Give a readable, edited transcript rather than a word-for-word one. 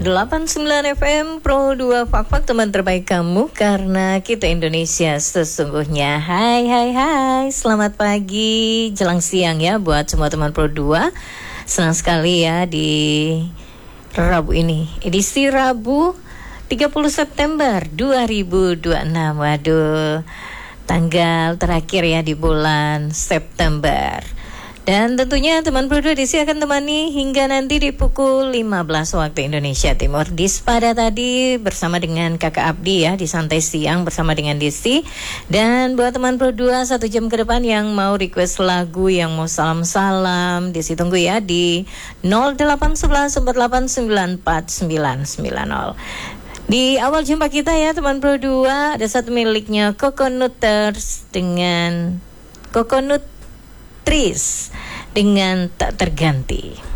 89 FM Pro 2 Fak-Fak, teman terbaik kamu karena kita Indonesia sesungguhnya. Hai selamat pagi jelang siang ya buat semua teman Pro 2. Senang sekali ya di Rabu ini, edisi Rabu 30 September 2026. Waduh, tanggal terakhir ya di bulan September. Dan tentunya teman Pro 2 Desi akan temani hingga nanti di pukul 15 waktu Indonesia Timur. Pada tadi bersama dengan Kakak Abdi ya di Santai Siang bersama dengan Desi. Dan buat teman Pro 2 1 jam ke depan yang mau request lagu, yang mau salam-salam, Desi tunggu ya di 0811 489 4990. Di awal jumpa kita ya teman Pro 2 ada satu miliknya Coconuters dengan Coconut Tris dengan Tak Terganti.